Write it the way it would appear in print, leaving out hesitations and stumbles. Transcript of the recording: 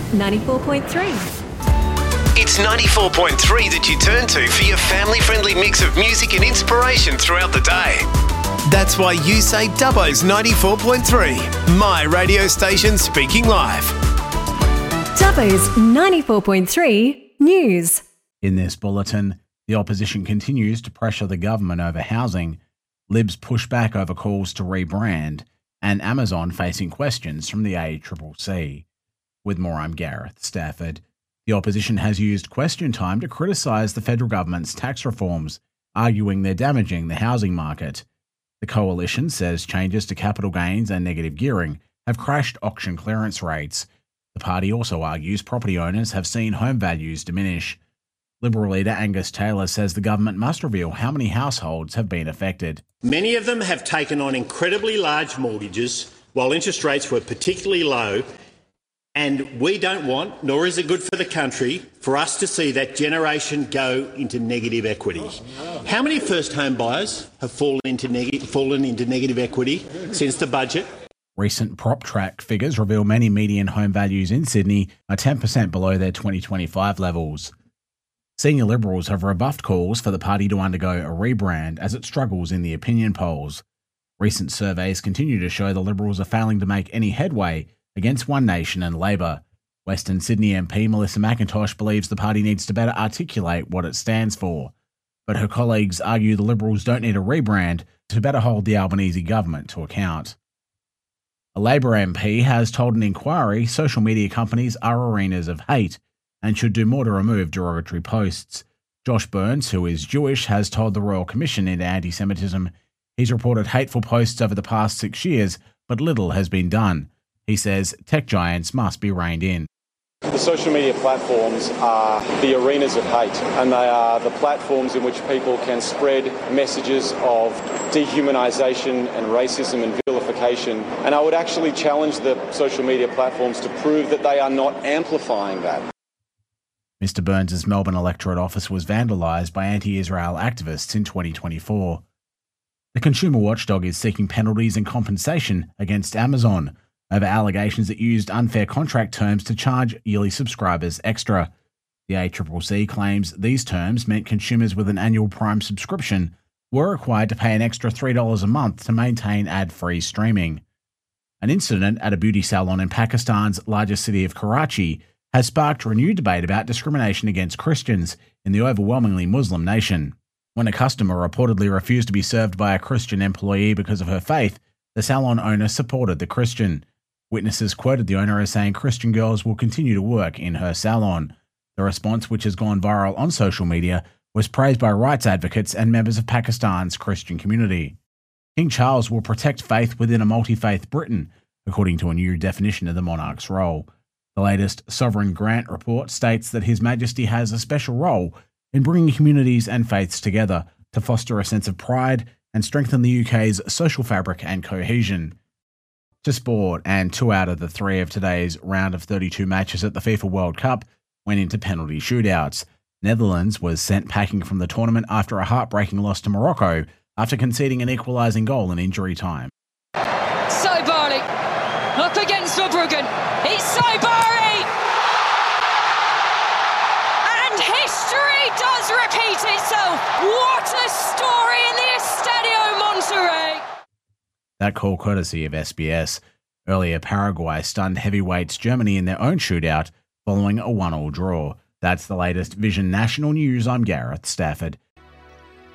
94.3. It's 94.3 that you turn to for your family-friendly mix of music and inspiration throughout the day. That's why you say Dubbo's 94.3, my radio station speaking live. Dubbo's 94.3 News. In this bulletin, the opposition continues to pressure the government over housing, Libs push back over calls to rebrand, and Amazon facing questions from the ACCC. With more, I'm Gareth Stafford. The opposition has used question time to criticise the federal government's tax reforms, arguing they're damaging the housing market. The coalition says changes to capital gains and negative gearing have crashed auction clearance rates. The party also argues property owners have seen home values diminish. Liberal leader Angus Taylor says the government must reveal how many households have been affected. Many of them have taken on incredibly large mortgages while interest rates were particularly low, and we don't want, nor is it good for the country, for us to see that generation go into negative equity. How many first home buyers have fallen into negative equity since the budget? Recent PropTrack figures reveal many median home values in Sydney are 10% below their 2025 levels. Senior Liberals have rebuffed calls for the party to undergo a rebrand as it struggles in the opinion polls. Recent surveys continue to show the Liberals are failing to make any headway against One Nation and Labor. Western Sydney MP Melissa McIntosh believes the party needs to better articulate what it stands for, but her colleagues argue the Liberals don't need a rebrand to better hold the Albanese government to account. A Labor MP has told an inquiry social media companies are arenas of hate and should do more to remove derogatory posts. Josh Burns, who is Jewish, has told the Royal Commission into Anti-Semitism he's reported hateful posts over the past 6 years, but little has been done. He says tech giants must be reined in. The social media platforms are the arenas of hate, and they are the platforms in which people can spread messages of dehumanisation and racism and vilification. And I would actually challenge the social media platforms to prove that they are not amplifying that. Mr Burns' Melbourne electorate office was vandalised by anti-Israel activists in 2024. The consumer watchdog is seeking penalties and compensation against Amazon over allegations it used unfair contract terms to charge yearly subscribers extra. The ACCC claims these terms meant consumers with an annual Prime subscription were required to pay an extra $3 a month to maintain ad-free streaming. An incident at a beauty salon in Pakistan's largest city of Karachi has sparked renewed debate about discrimination against Christians in the overwhelmingly Muslim nation. When a customer reportedly refused to be served by a Christian employee because of her faith, the salon owner supported the Christian. Witnesses quoted the owner as saying Christian girls will continue to work in her salon. The response, which has gone viral on social media, was praised by rights advocates and members of Pakistan's Christian community. King Charles will protect faith within a multi-faith Britain, according to a new definition of the monarch's role. The latest Sovereign Grant report states that His Majesty has a special role in bringing communities and faiths together to foster a sense of pride and strengthen the UK's social fabric and cohesion. To sport, and 2 out of the 3 of today's round of 32 matches at the FIFA World Cup went into penalty shootouts. Netherlands was sent packing from the tournament after a heartbreaking loss to Morocco after conceding an equalising goal in injury time. Saibari up against Verbruggen. It's Saibari! And history does repeat itself. What a story in the Estadio Monterrey! That call courtesy of SBS. Earlier, Paraguay stunned heavyweights Germany in their own shootout following a 1-1 draw. That's the latest Vision National News. I'm Gareth Stafford.